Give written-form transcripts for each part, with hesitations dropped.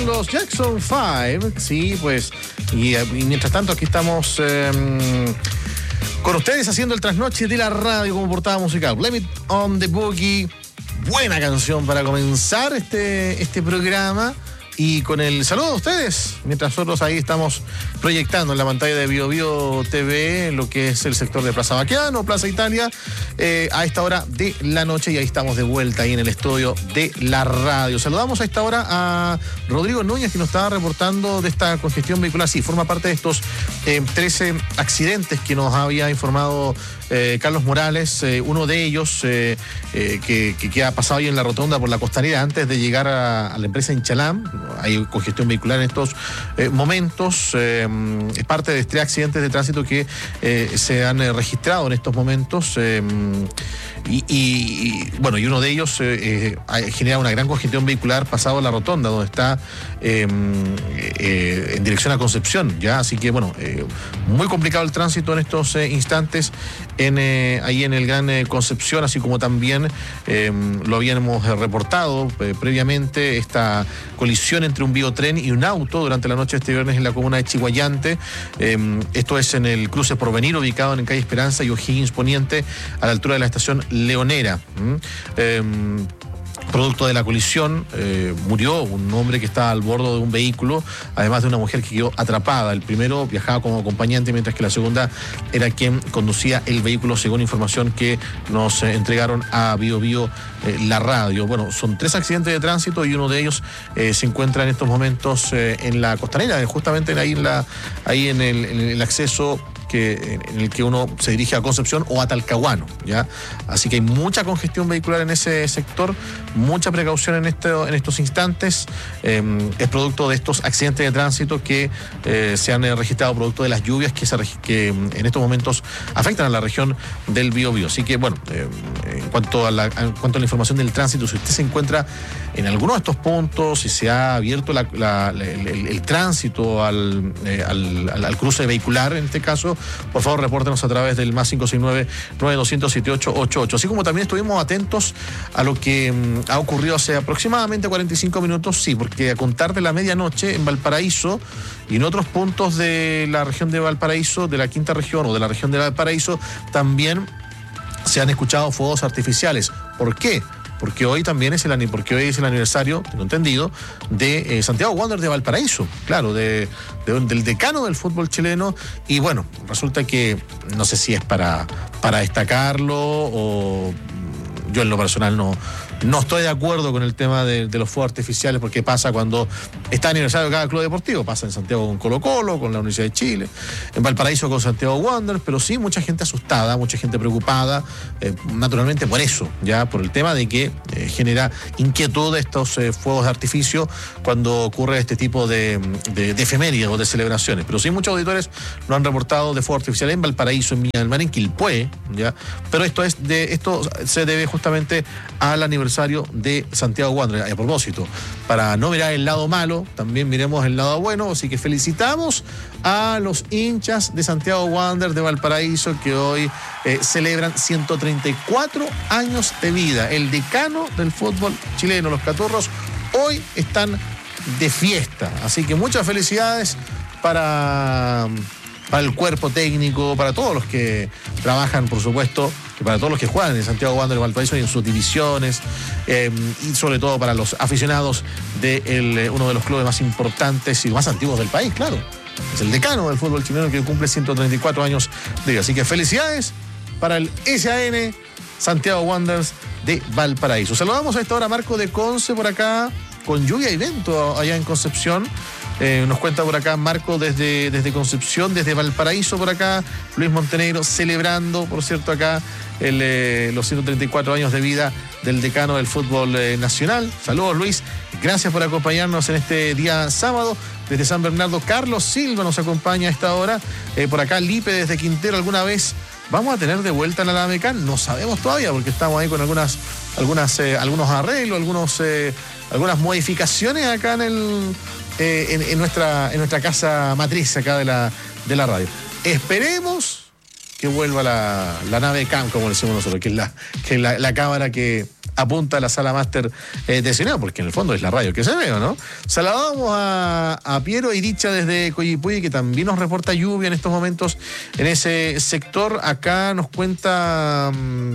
los Jackson 5, sí, pues, y mientras tanto aquí estamos con ustedes haciendo el trasnoche de la radio como portada musical. Blame It on the Boogie, buena canción para comenzar este programa. Y con el saludo a ustedes, mientras nosotros ahí estamos proyectando en la pantalla de BioBio TV lo que es el sector de Plaza Baqueano, Plaza Italia, a esta hora de la noche, y ahí estamos de vuelta ahí en el estudio de la radio. Saludamos a esta hora a Rodrigo Núñez, que nos estaba reportando de esta congestión vehicular. Sí, forma parte de estos 13 accidentes que nos había informado Carlos Morales, uno de ellos que ha pasado ahí en la rotonda por la Costanera antes de llegar a la empresa Inchalam. Hay congestión vehicular en estos momentos. Es parte de 3 accidentes de tránsito que se han registrado en estos momentos. Y uno de ellos genera una gran congestión vehicular pasado la rotonda, donde está en dirección a Concepción, ¿ya? Así que, muy complicado el tránsito en estos instantes ahí en el Gran Concepción, así como también lo habíamos reportado previamente, esta colisión entre un biotren y un auto durante la noche de este viernes en la comuna de Chiguayante. Esto es en el cruce Porvenir, ubicado en calle Esperanza y O'Higgins Poniente, a la altura de la estación Leonera. Producto de la colisión, murió un hombre que estaba al borde de un vehículo, además de una mujer que quedó atrapada. El primero viajaba como acompañante, mientras que la segunda era quien conducía el vehículo, según información que nos entregaron a BioBio la radio. Son 3 accidentes de tránsito y uno de ellos se encuentra en estos momentos en la Costanera, justamente ahí en el acceso en el que uno se dirige a Concepción o a Talcahuano, ¿ya? Así que hay mucha congestión vehicular en ese sector, mucha precaución en estos instantes. Es producto de estos accidentes de tránsito que se han registrado producto de las lluvias que en estos momentos afectan a la región del Biobío. Así que, en cuanto a la información del tránsito, si usted se encuentra en alguno de estos puntos, si se ha abierto el tránsito al cruce vehicular, en este caso, por favor, repórtenos a través del más 569-9200-7888. Así como también estuvimos atentos a lo que ha ocurrido hace aproximadamente 45 minutos, sí, porque a contar de la medianoche en Valparaíso y en otros puntos de la región de Valparaíso, de la quinta región o de la región de Valparaíso, también se han escuchado fuegos artificiales. ¿Por qué? Porque hoy es el aniversario, tengo entendido, de Santiago Wanderers de Valparaíso, claro, del decano del fútbol chileno. Y resulta que no sé si es para destacarlo, o yo en lo personal no estoy de acuerdo con el tema de los fuegos artificiales, porque pasa cuando está aniversario de cada club deportivo. Pasa en Santiago con Colo-Colo, con la Universidad de Chile, en Valparaíso con Santiago Wanderers, pero sí mucha gente asustada, mucha gente preocupada, naturalmente por eso, ya por el tema de que genera inquietud estos fuegos de artificio cuando ocurre este tipo de efemérides o de celebraciones. Pero sí muchos auditores lo han reportado de fuegos artificiales en Valparaíso, en Viña del Mar, en Quilpué, ya. Pero esto se debe justamente al aniversario de Santiago Wanderers. A propósito, para no mirar el lado malo, también miremos el lado bueno. Así que felicitamos a los hinchas de Santiago Wanderers de Valparaíso, que hoy celebran 134 años de vida. El decano del fútbol chileno, los Caturros, hoy están de fiesta. Así que muchas felicidades para el cuerpo técnico, para todos los que trabajan, por supuesto, y para todos los que juegan en Santiago Wanderers de Valparaíso y en sus divisiones, y sobre todo para los aficionados de uno de los clubes más importantes y más antiguos del país, claro. Es el decano del fútbol chileno, que cumple 134 años de vida. Así que felicidades para el SAN Santiago Wanderers de Valparaíso. Saludamos a esta hora a Marco de Conce por acá, con lluvia y viento allá en Concepción. Nos cuenta por acá Marco desde Concepción, desde Valparaíso por acá. Luis Montenegro celebrando, por cierto, acá los 134 años de vida del decano del fútbol nacional. Saludos, Luis. Gracias por acompañarnos en este día sábado. Desde San Bernardo, Carlos Silva nos acompaña a esta hora. Por acá, Lipe desde Quintero. ¿Alguna vez vamos a tener de vuelta en la Alamecán? No sabemos todavía, porque estamos ahí con algunos arreglos, algunas modificaciones acá en nuestra casa matriz acá de la radio. Esperemos que vuelva la nave CAM, como decimos nosotros, que es la cámara que apunta a la sala máster de cine, porque en el fondo es la radio que se ve, ¿no? Saludamos a Piero Iricha desde Coyhaique, que también nos reporta lluvia en estos momentos en ese sector. Acá nos cuenta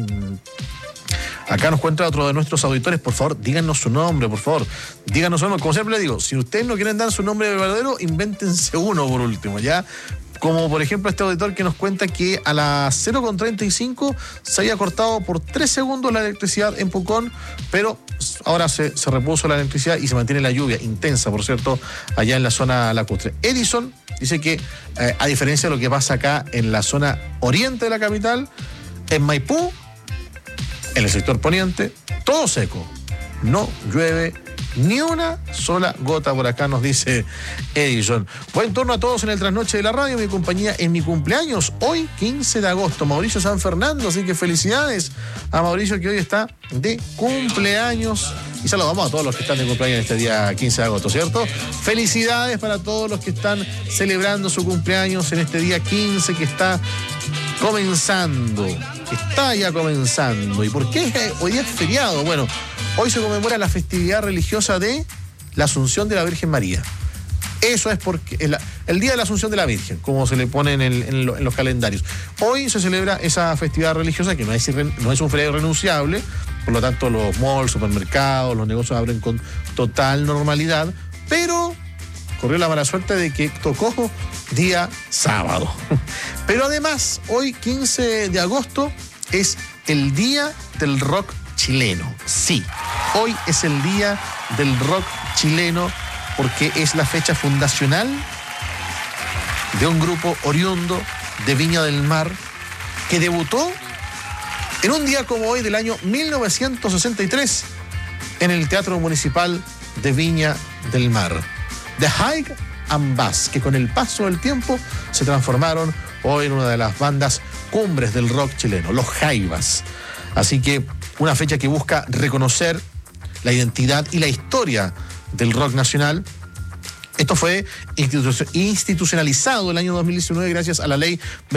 otro de nuestros auditores. Por favor, díganos su nombre, por favor. Díganos su nombre. Como siempre le digo, si ustedes no quieren dar su nombre verdadero, invéntense uno por último, ¿ya? Como por ejemplo este auditor que nos cuenta que a las 0:35 se había cortado por 3 segundos la electricidad en Pucón, pero ahora se repuso la electricidad y se mantiene la lluvia intensa, por cierto, allá en la zona lacustre. Edison dice que, a diferencia de lo que pasa acá en la zona oriente de la capital, en Maipú, en el sector poniente, todo seco. No llueve ni una sola gota por acá, nos dice Edison. Buen turno a todos en el trasnoche de la radio, mi compañía en mi cumpleaños, hoy 15 de agosto, Mauricio San Fernando, así que felicidades a Mauricio, que hoy está de cumpleaños. Y saludamos a todos los que están de cumpleaños este día 15 de agosto, ¿cierto? Felicidades para todos los que están celebrando su cumpleaños en este día 15 que está comenzando. Está ya comenzando. ¿Y por qué hoy día es feriado? Bueno, hoy se conmemora la festividad religiosa de la Asunción de la Virgen María. Eso es porque el Día de la Asunción de la Virgen, como se le pone en los calendarios. Hoy se celebra esa festividad religiosa que no es un feriado irrenunciable, por lo tanto los malls, supermercados, los negocios abren con total normalidad, pero corrió la mala suerte de que tocó día sábado. Pero además, hoy 15 de agosto es el Día del Rock Chileno. Sí, hoy es el Día del Rock Chileno porque es la fecha fundacional de un grupo oriundo de Viña del Mar que debutó en un día como hoy del año 1963 en el Teatro Municipal de Viña del Mar. The High and Bass, que con el paso del tiempo se transformaron hoy en una de las bandas cumbres del rock chileno, los Jaivas. Así que una fecha que busca reconocer la identidad y la historia del rock nacional. Esto fue institucionalizado el año 2019 gracias a la ley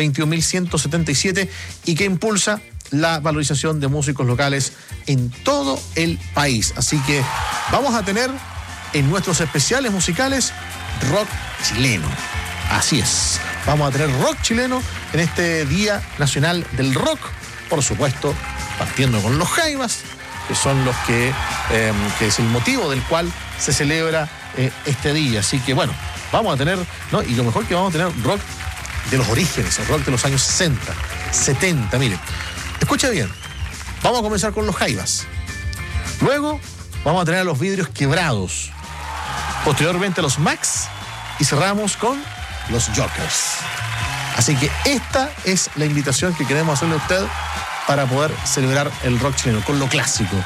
21.177 y que impulsa la valorización de músicos locales en todo el país. Así que vamos a tener en nuestros especiales musicales rock chileno. Así es, vamos a tener rock chileno en este Día Nacional del Rock, por supuesto, partiendo con los Jaivas, que son los que es el motivo del cual se celebra este día. Así que bueno, vamos a tener, ¿no? Y lo mejor que vamos a tener rock de los orígenes, el rock de los años 60, 70, miren. Escucha bien, vamos a comenzar con los Jaivas. Luego vamos a tener a los Vidrios Quebrados. Posteriormente a los Max y cerramos con los Jokers. Así que esta es la invitación que queremos hacerle a usted para poder celebrar el rock chileno, con lo clásico,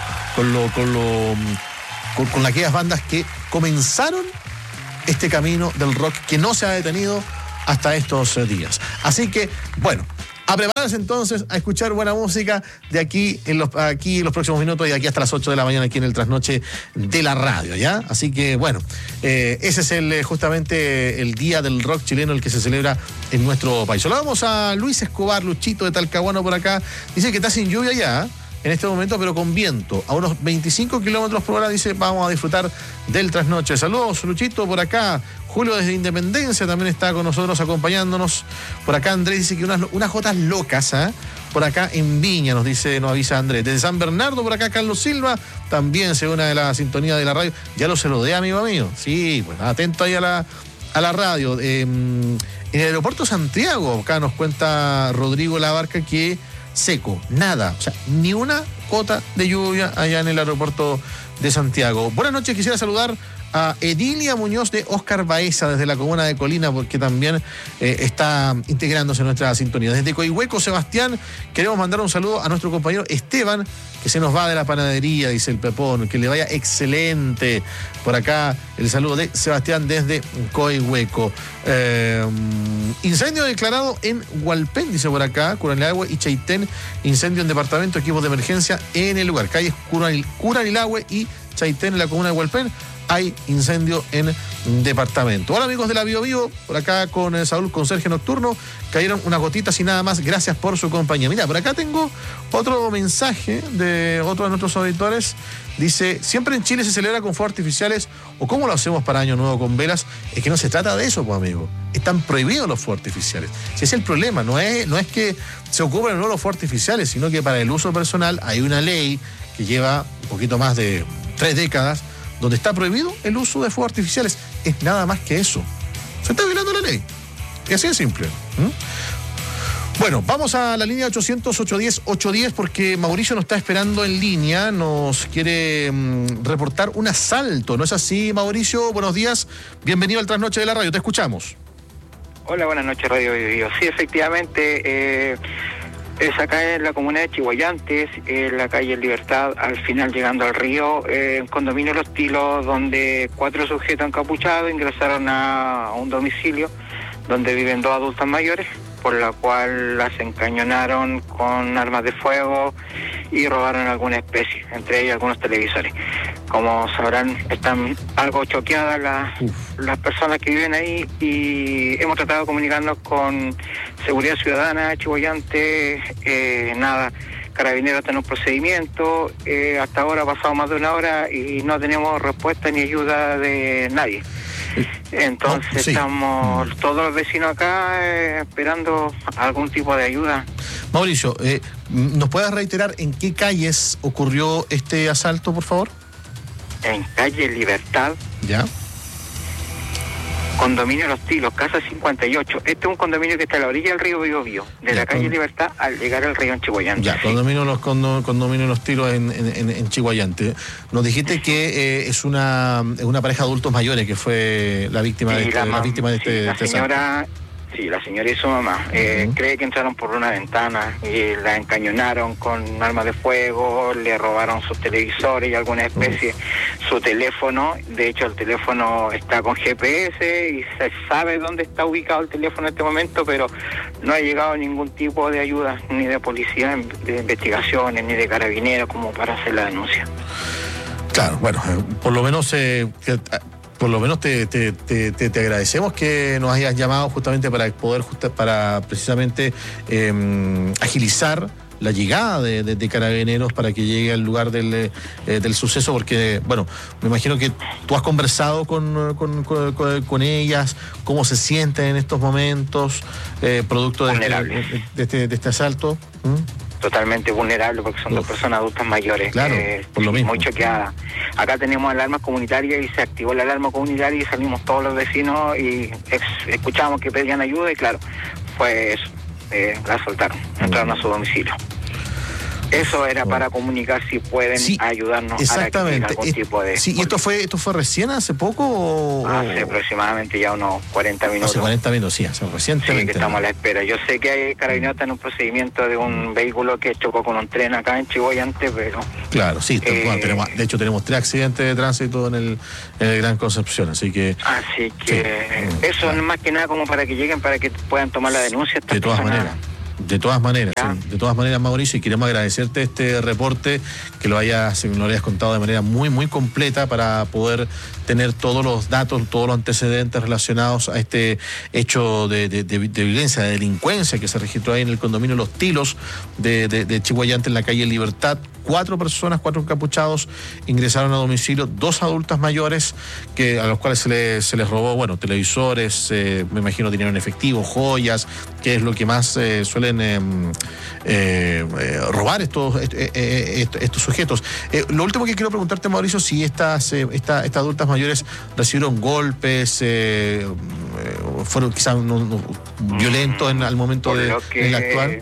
con aquellas bandas que comenzaron este camino del rock que no se ha detenido hasta estos días. Así que, bueno, a prepararse entonces a escuchar buena música de aquí en los próximos minutos y de aquí hasta las 8 de la mañana aquí en el trasnoche de la radio, ¿ya? Así que, bueno, ese es justamente el Día del Rock Chileno, el que se celebra en nuestro país. Saludamos a Luis Escobar, Luchito de Talcahuano por acá. Dice que está sin lluvia ya, en este momento, pero con viento. A unos 25 kilómetros por hora, dice, vamos a disfrutar del trasnoche. Saludos, Luchito, por acá. Julio desde Independencia también está con nosotros acompañándonos. Por acá Andrés dice que unas gotas locas, por acá en Viña, nos avisa Andrés. Desde San Bernardo, por acá Carlos Silva, también se une a la sintonía de la radio. Ya lo saludé, amigo mío. Sí, pues atento ahí a la radio. En el aeropuerto Santiago, acá nos cuenta Rodrigo Labarca que seco, nada, o sea, ni una gota de lluvia allá en el aeropuerto de Santiago. Buenas noches, quisiera saludar a Edilia Muñoz de Óscar Baeza desde la comuna de Colina, porque también está integrándose en nuestra sintonía. Desde Coihueco, Sebastián, queremos mandar un saludo a nuestro compañero Esteban, que se nos va de la panadería, dice el Pepón, que le vaya excelente. Por acá el saludo de Sebastián desde Coihueco. Incendio declarado en Hualpén, dice por acá, Curanilahue y Chaitén, incendio en departamento, equipos de emergencia en el lugar. Calles Curanilahue y Chaitén en la comuna de Hualpén. Hay incendio en departamento. Hola amigos de la Bio Bio, por acá con Saúl Conserje Nocturno, cayeron unas gotitas y nada más, gracias por su compañía. Mira, por acá tengo otro mensaje de otro de nuestros auditores, dice, siempre en Chile se celebra con fuegos artificiales, o cómo lo hacemos para Año Nuevo con velas. Es que no se trata de eso, pues amigo, están prohibidos los fuegos artificiales. Si ese es el problema, no es que se ocupen o no los fuegos artificiales, sino que para el uso personal hay una ley que lleva un poquito más de 3 décadas, donde está prohibido el uso de fuegos artificiales. Es nada más que eso. Se está violando la ley. Y así de simple. Bueno, vamos a la línea 800-810-810 porque Mauricio nos está esperando en línea. Nos quiere reportar un asalto. ¿No es así, Mauricio? Buenos días. Bienvenido al Trasnoche de la Radio. Te escuchamos. Hola, buenas noches, Radio Bio. Sí, efectivamente, es acá en la comuna de Chihuayantes, en la calle Libertad, al final llegando al río, en condominio Los Tilos, donde 4 sujetos encapuchados ingresaron a un domicilio donde viven 2 adultos mayores, por la cual las encañonaron con armas de fuego y robaron alguna especie, entre ellas algunos televisores. Como sabrán, están algo choqueadas las personas que viven ahí y hemos tratado de comunicarnos con Seguridad Ciudadana, Chihuayante, Carabineros está en un procedimiento, hasta ahora ha pasado más de 1 hora y no tenemos respuesta ni ayuda de nadie. Entonces estamos todos los vecinos acá esperando algún tipo de ayuda. Mauricio, ¿nos puedes reiterar en qué calles ocurrió este asalto, por favor? En calle Libertad. Ya. Condominio Los Tilos, casa 58. Este es un condominio que está a la orilla del río Biobío, de la calle Libertad al llegar al río en Chihuayante. Ya, condominio Los Tilos en Chihuayante. Nos dijiste que es una pareja de adultos mayores que fue la víctima de este señora. Sí, la señora y su mamá. Cree que entraron por una ventana y la encañonaron con armas de fuego, le robaron sus televisores y alguna especie, su teléfono. De hecho, el teléfono está con GPS y se sabe dónde está ubicado el teléfono en este momento, pero no ha llegado ningún tipo de ayuda, ni de policía, de investigaciones, ni de carabineros, como para hacer la denuncia. Claro, bueno, por lo menos te agradecemos que nos hayas llamado justamente para poder precisamente agilizar la llegada de carabineros para que llegue al lugar del suceso, porque, bueno, me imagino que tú has conversado con ellas, cómo se sienten en estos momentos, producto de este asalto. Totalmente vulnerable porque son 2 personas adultas mayores, claro, por lo mismo. Muy choqueadas. Acá tenemos alarma comunitaria y se activó la alarma comunitaria y salimos todos los vecinos y escuchamos que pedían ayuda y claro, pues la soltaron, entraron a su domicilio. Eso era para comunicar si pueden ayudarnos exactamente. a algún tipo de... Sí, ¿y esto fue recién, hace poco? Hace aproximadamente ya unos 40 minutos. Hace 40 minutos, sí, hace recientemente. Sí, que estamos a la espera. Yo sé que hay carabineros en un procedimiento de un vehículo que chocó con un tren acá en Chihuayante, pero... Claro, sí, de hecho tenemos 3 accidentes de tránsito en el Gran Concepción, así que... Así que eso es más que nada como para que lleguen, para que puedan tomar la denuncia. De todas maneras, Mauricio, y queremos agradecerte este reporte, que lo hayas contado de manera muy, muy completa para poder tener todos los datos, todos los antecedentes relacionados a este hecho de violencia, de delincuencia que se registró ahí en el condominio Los Tilos de Chihuayante, en la calle Libertad. 4 personas, 4 encapuchados, ingresaron a domicilio, 2 adultas mayores a los cuales se les robó, bueno, televisores, me imagino dinero en efectivo, joyas, que es lo que más suelen robar estos sujetos. Lo último que quiero preguntarte, Mauricio, si estas adultas mayores recibieron golpes, fueron quizás violentos al momento del actuar.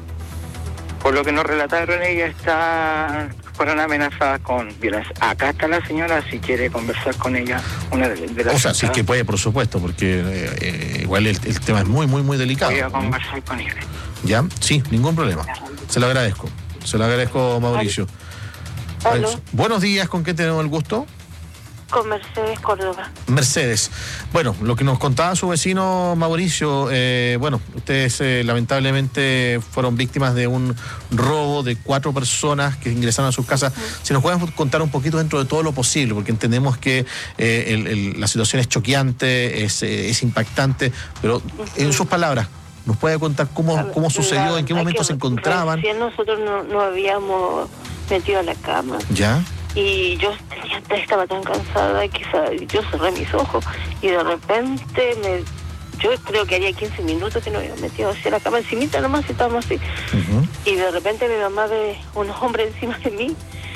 Por lo que nos relataron, ellas fueron amenazadas con violencia. Acá está la señora, si quiere conversar con ella, una de las... O sea, si es que puede, por supuesto, porque igual el tema es muy, muy, muy delicado. Voy a conversar con ella. ¿Ya? Sí, ningún problema. Se lo agradezco, Mauricio. Hola. Buenos días, ¿con qué tenemos el gusto? Con Mercedes Córdoba. Mercedes. Bueno, lo que nos contaba su vecino Mauricio, bueno, ustedes lamentablemente fueron víctimas de un robo de 4 personas que ingresaron a sus casas. Si nos pueden contar un poquito dentro de todo lo posible, porque entendemos que la situación es choqueante, es impactante, pero en sus palabras, ¿nos puede contar cómo sucedió, en qué momento se encontraban? Recién nosotros no habíamos metido a la cama. ¿Ya? Y yo estaba tan cansada que yo cerré mis ojos y de repente yo creo que haría 15 minutos que no había metido hacia la cama, encimita nomás, y estábamos así. Y de repente mi mamá ve unos hombres encima de mí,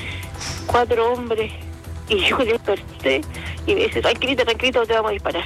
4 hombres, y yo desperté y me dice, tranquilita, te vamos a disparar.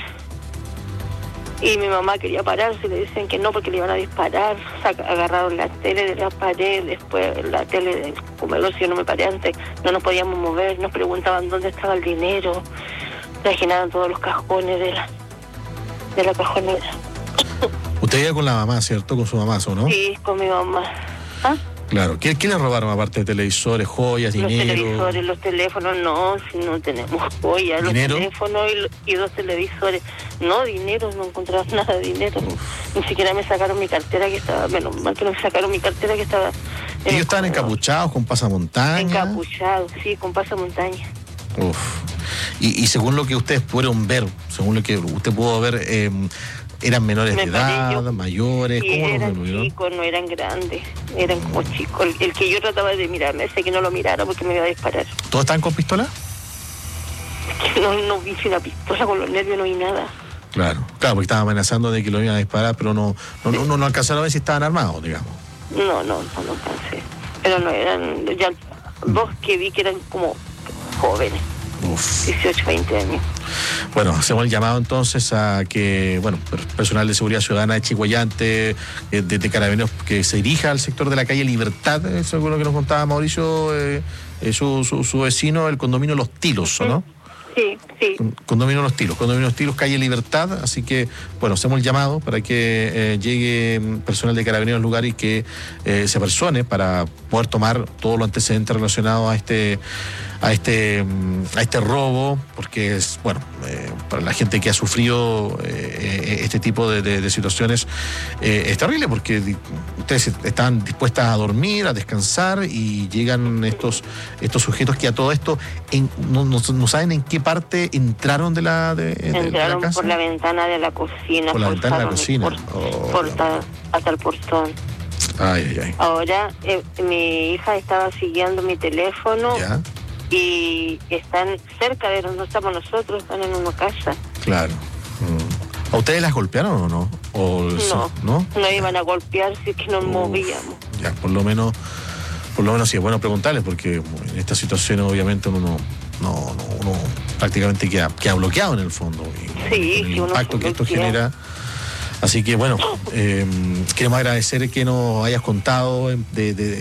Y mi mamá quería pararse, le dicen que no porque le iban a disparar. Agarraron la tele de la pared, después la tele del comedor, si yo no me paré antes, no nos podíamos mover, nos preguntaban dónde estaba el dinero, trajinaron todos los cajones de la cajonera. Usted iba con la mamá, ¿cierto? Con su mamá, ¿no? Sí, con mi mamá. ¿Ah? Claro. ¿Qué le robaron aparte de televisores, joyas, dinero? Los televisores, los teléfonos, no, si no tenemos joyas, ¿Dinero? Los teléfonos y 2 televisores. No, dinero, no encontraron nada de dinero. Ni siquiera me sacaron mi cartera que estaba, menos mal que no me sacaron mi cartera que estaba... ¿Ellos estaban encapuchados con pasamontaña? Encapuchados, sí, con pasamontaña. Uf. Y según lo que ustedes pudieron ver, según lo que usted pudo ver, ¿eran menores de edad, mayores? Sí, ¿Cómo eran los chicos, no eran grandes, eran como chicos. El que yo trataba de mirar, me decía que no lo mirara porque me iba a disparar. ¿Todos estaban con pistola? Que no vi una pistola, con los nervios no vi nada. Claro, porque estaban amenazando de que lo iban a disparar, pero no alcanzaron a ver si estaban armados, digamos. No alcancé. Pero no eran, ya 2 que vi que eran como jóvenes. Uf. 18, 20 años. Bueno, hacemos el llamado entonces a que, personal de seguridad ciudadana de Chiguayante, de Carabineros, que se dirija al sector de la calle Libertad, eso es lo que nos contaba Mauricio, su vecino, el condominio Los Tilos, ¿no? Sí. Condominio Los Tilos, calle Libertad, así que, hacemos el llamado para que llegue personal de Carabineros al lugar y que se apersone para poder tomar todos los antecedentes relacionados a este robo, porque es, para la gente que ha sufrido este tipo de situaciones, es terrible, porque ustedes están dispuestas a dormir, a descansar, y llegan estos sujetos que a todo esto no saben en qué parte entraron de la casa. Por la ventana de la cocina. Por la ventana de la cocina. Hasta el portón. Ay. Ahora mi hija estaba siguiendo mi teléfono. ¿Ya? Y están cerca de donde estamos nosotros, están en una casa. Claro. ¿A ustedes las golpearon o no? No iban a golpear si es que nos movíamos. Ya, por lo menos sí es bueno preguntarles, porque en esta situación obviamente uno prácticamente queda bloqueado en el fondo. Y el impacto que esto genera. Así que queremos agradecer que nos hayas contado en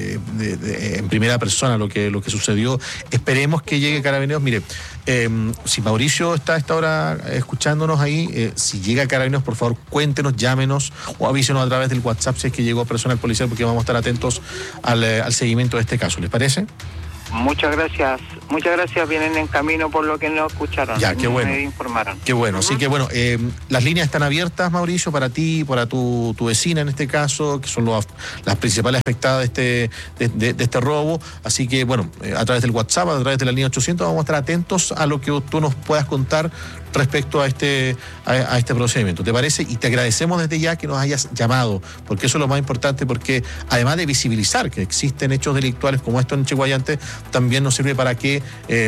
primera persona lo que sucedió. Esperemos que llegue Carabineros. Mire, si Mauricio está a esta hora escuchándonos ahí, si llega Carabineros, por favor cuéntenos, llámenos o avísenos a través del WhatsApp si es que llegó personal policial, porque vamos a estar atentos al seguimiento de este caso. ¿Les parece? Muchas gracias, vienen en camino por lo que nos escucharon. Ya, qué bueno. Me informaron. Qué bueno, así que las líneas están abiertas, Mauricio, para ti, para tu vecina en este caso, que son las principales afectadas de este robo. Así que a través del WhatsApp, a través de la línea 800, vamos a estar atentos a lo que tú nos puedas contar respecto a este procedimiento. ¿Te parece? Y te agradecemos desde ya que nos hayas llamado, porque eso es lo más importante, porque además de visibilizar que existen hechos delictuales como esto en Chiguayante, también nos sirve para que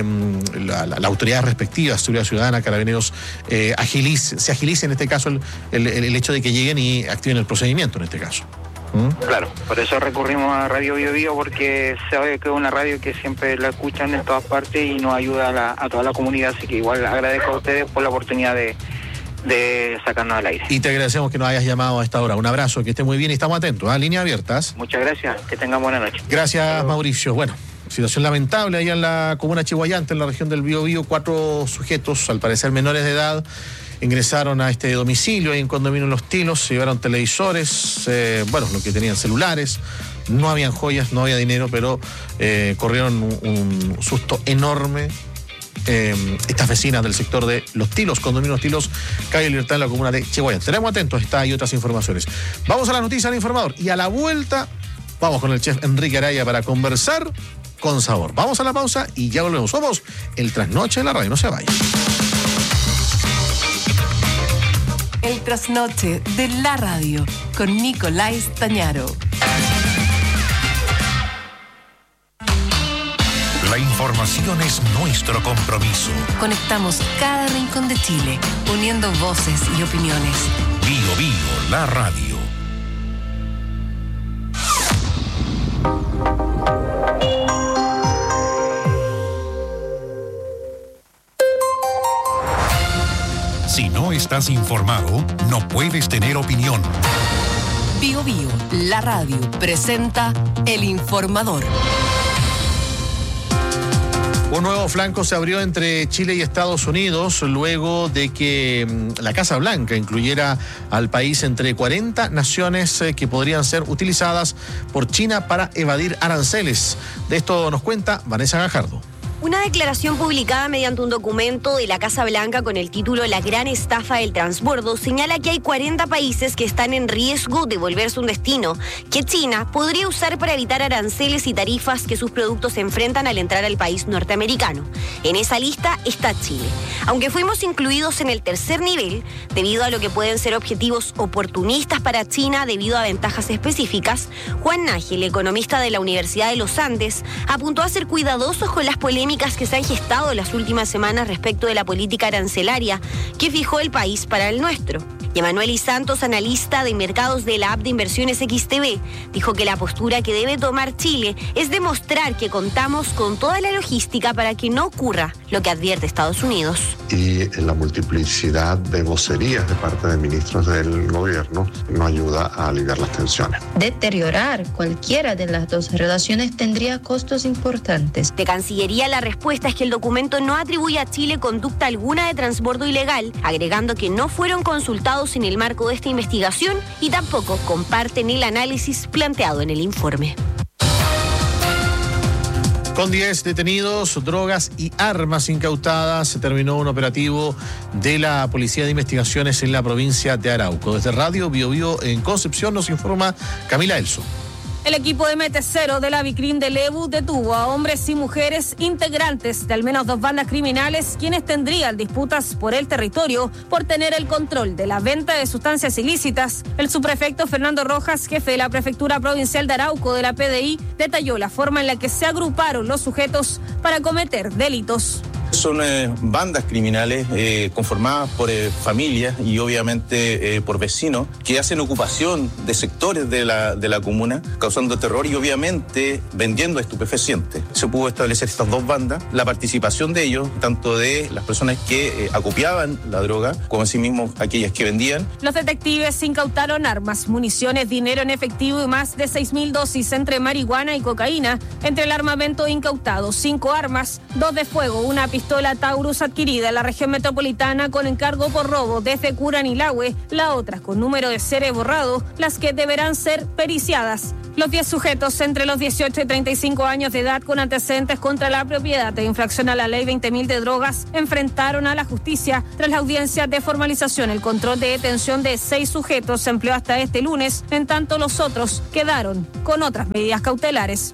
la autoridad respectiva, Seguridad Ciudadana, Carabineros, se agilice en este caso el hecho de que lleguen y activen el procedimiento en este caso. Claro, por eso recurrimos a Radio Bio Bio, porque sabe que es una radio que siempre la escuchan en todas partes y nos ayuda a toda la comunidad, así que igual agradezco a ustedes por la oportunidad de sacarnos al aire. Y te agradecemos que nos hayas llamado a esta hora. Un abrazo, que esté muy bien y estamos atentos. Líneas abiertas. Muchas gracias, que tengan buena noche. Gracias, Mauricio. Situación lamentable allá en la comuna Chiguayante, en la región del Biobío. 4 sujetos, al parecer menores de edad, ingresaron a este domicilio ahí en condominio Los Tilos, se llevaron televisores, lo que tenían celulares, no habían joyas, no había dinero, pero corrieron un susto enorme estas vecinas del sector de Los Tilos, condominio Los Tilos, calle Libertad en la comuna de Chehuayante. Estaremos atentos a esta y otras informaciones. Vamos a la noticia del informador y a la vuelta vamos con el chef Enrique Araya para conversar con sabor. Vamos a la pausa y ya volvemos. Somos el Trasnoche de la Radio, no se vayan. El Trasnoche de la Radio con Nicolás Tañaro. La información es nuestro compromiso. Conectamos cada rincón de Chile, uniendo voces y opiniones. Bio Bio, la radio. Si no estás informado, no puedes tener opinión. Bio Bio, la radio, presenta El Informador. Un nuevo flanco se abrió entre Chile y Estados Unidos luego de que la Casa Blanca incluyera al país entre 40 naciones que podrían ser utilizadas por China para evadir aranceles. De esto nos cuenta Vanessa Gajardo. Una declaración publicada mediante un documento de la Casa Blanca con el título La gran estafa del transbordo señala que hay 40 países que están en riesgo de volverse un destino que China podría usar para evitar aranceles y tarifas que sus productos se enfrentan al entrar al país norteamericano. En esa lista está Chile. Aunque fuimos incluidos en el tercer nivel, debido a lo que pueden ser objetivos oportunistas para China debido a ventajas específicas, Juan Nájel, economista de la Universidad de los Andes, apuntó a ser cuidadosos con las polémicas que se han gestado en las últimas semanas respecto de la política arancelaria que fijó el país para el nuestro. Y Emanuel Santos, analista de mercados de la app de inversiones XTB, dijo que la postura que debe tomar Chile es demostrar que contamos con toda la logística para que no ocurra lo que advierte Estados Unidos. Y la multiplicidad de vocerías de parte de ministros del gobierno no ayuda a aliviar las tensiones. Deteriorar cualquiera de las dos relaciones tendría costos importantes. De Cancillería, la respuesta es que el documento no atribuye a Chile conducta alguna de transbordo ilegal, agregando que no fueron consultados en el marco de esta investigación y tampoco comparten el análisis planteado en el informe. Con 10 detenidos, drogas y armas incautadas, se terminó un operativo de la Policía de Investigaciones en la provincia de Arauco. Desde Radio Bio Bio en Concepción nos informa Camila Elso. El equipo MT0 de la Vicrim de Lebu detuvo a hombres y mujeres integrantes de al menos 2 bandas criminales, quienes tendrían disputas por el territorio por tener el control de la venta de sustancias ilícitas. El subprefecto Fernando Rojas, jefe de la Prefectura Provincial de Arauco de la PDI, detalló la forma en la que se agruparon los sujetos para cometer delitos. Son bandas criminales conformadas por familias y obviamente por vecinos que hacen ocupación de sectores de la comuna, causando terror y obviamente vendiendo estupefacientes. Se pudo establecer estas 2 bandas, la participación de ellos, tanto de las personas que acopiaban la droga, como asimismo aquellas que vendían. Los detectives incautaron armas, municiones, dinero en efectivo y más de 6.000 dosis entre marihuana y cocaína. Entre el armamento incautado, 5 armas, 2 de fuego, una pistola Taurus adquirida en la región metropolitana con encargo por robo desde Curanilahue, la otra con número de serie borrado, las que deberán ser periciadas. Los 10 sujetos entre los 18 y 35 años de edad con antecedentes contra la propiedad e infracción a la ley 20.000 de drogas enfrentaron a la justicia tras la audiencia de formalización. El control de detención de 6 sujetos se empleó hasta este lunes, en tanto los otros quedaron con otras medidas cautelares.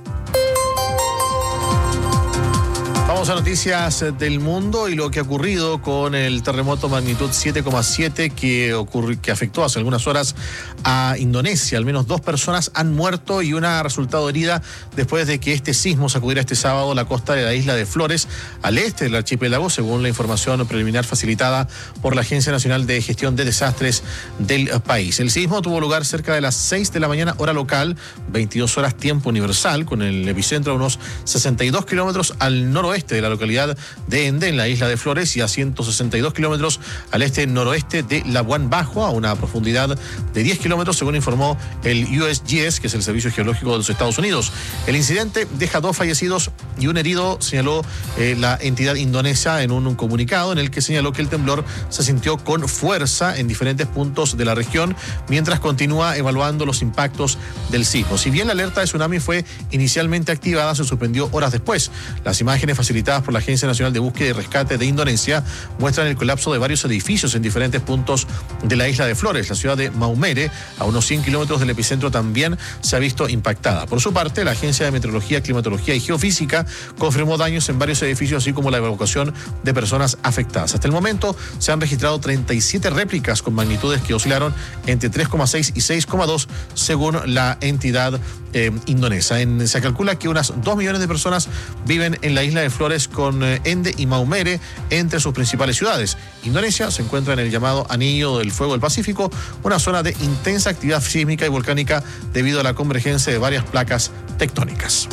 Vamos a noticias del mundo y lo que ha ocurrido con el terremoto magnitud 7,7 que afectó hace algunas horas a Indonesia. Al menos 2 personas han muerto y una ha resultado herida después de que este sismo sacudiera este sábado la costa de la isla de Flores, al este del archipiélago, según la información preliminar facilitada por la Agencia Nacional de Gestión de Desastres del país. El sismo tuvo lugar cerca de las 6 de la mañana, hora local, 22 horas tiempo universal, con el epicentro a unos 62 kilómetros al noroeste de la localidad de Ende, en la isla de Flores, y a 162 kilómetros al este-noroeste de Labuan Bajo, a una profundidad de 10 kilómetros, según informó el USGS, que es el Servicio Geológico de los Estados Unidos. El incidente deja 2 fallecidos y un herido, señaló la entidad indonesia en un comunicado en el que señaló que el temblor se sintió con fuerza en diferentes puntos de la región, mientras continúa evaluando los impactos del sismo. Si bien la alerta de tsunami fue inicialmente activada, se suspendió horas después. Las imágenes facilitadas por la Agencia Nacional de Búsqueda y Rescate de Indonesia muestran el colapso de varios edificios en diferentes puntos de la isla de Flores. La ciudad de Maumere, a unos 100 kilómetros del epicentro, también se ha visto impactada. Por su parte, la Agencia de Meteorología, Climatología y Geofísica confirmó daños en varios edificios, así como la evacuación de personas afectadas. Hasta el momento se han registrado 37 réplicas con magnitudes que oscilaron entre 3,6 y 6,2 según la entidad indonesa. Se calcula que unas 2 millones de personas viven en la isla de Flores, con Ende y Maumere entre sus principales ciudades. Indonesia se encuentra en el llamado Anillo del Fuego del Pacífico, una zona de intensa actividad sísmica y volcánica debido a la convergencia de varias placas tectónicas.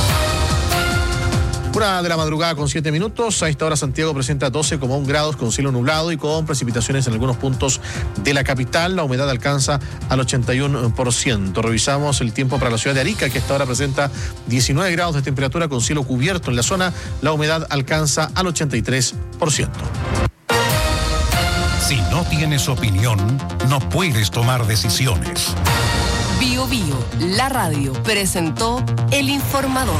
1 de la madrugada con 7 minutos. A esta hora Santiago presenta 12,1 grados con cielo nublado y con precipitaciones en algunos puntos de la capital. La humedad alcanza al 81%. Revisamos el tiempo para la ciudad de Arica, que a esta hora presenta 19 grados de temperatura con cielo cubierto en la zona. La humedad alcanza al 83%. Si no tienes opinión, no puedes tomar decisiones. Bio Bio, la radio, presentó El Informador.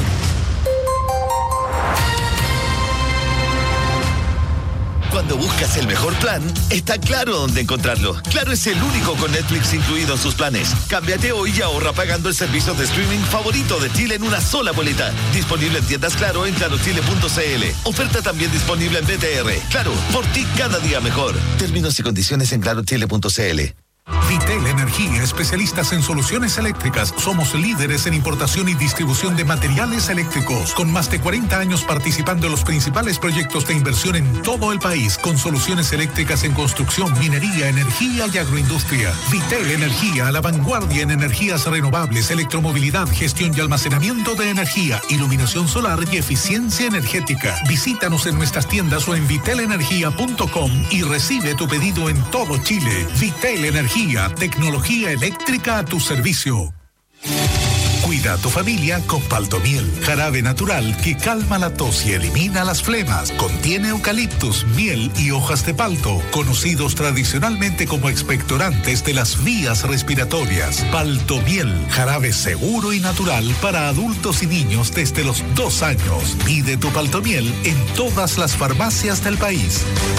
Cuando buscas el mejor plan, está Claro dónde encontrarlo. Claro es el único con Netflix incluido en sus planes. Cámbiate hoy y ahorra pagando el servicio de streaming favorito de Chile en una sola boleta. Disponible en tiendas Claro en clarochile.cl. Oferta también disponible en BTR. Claro, por ti cada día mejor. Términos y condiciones en clarochile.cl. Vitel Energía, especialistas en soluciones eléctricas. Somos líderes en importación y distribución de materiales eléctricos, con más de 40 años participando en los principales proyectos de inversión en todo el país, con soluciones eléctricas en construcción, minería, energía y agroindustria. Vitel Energía, a la vanguardia en energías renovables, electromovilidad, gestión y almacenamiento de energía, iluminación solar y eficiencia energética. Visítanos en nuestras tiendas o en vitelenergia.com y recibe tu pedido en todo Chile. Vitel Energía, tecnología eléctrica a tu servicio. Cuida a tu familia con Paltomiel, jarabe natural que calma la tos y elimina las flemas. Contiene eucaliptus, miel y hojas de palto, conocidos tradicionalmente como expectorantes de las vías respiratorias. Paltomiel, jarabe seguro y natural para adultos y niños desde los 2 años. Pide tu Paltomiel en todas las farmacias del país.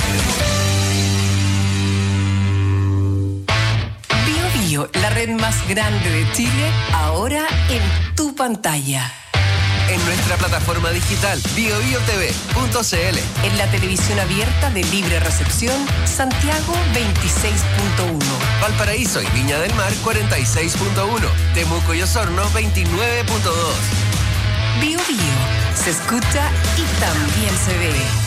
La red más grande de Chile, ahora en tu pantalla. En nuestra plataforma digital biobiotv.cl. En la televisión abierta de libre recepción, Santiago 26.1. Valparaíso y Viña del Mar 46.1. Temuco y Osorno 29.2. Bio Bio, se escucha y también se ve.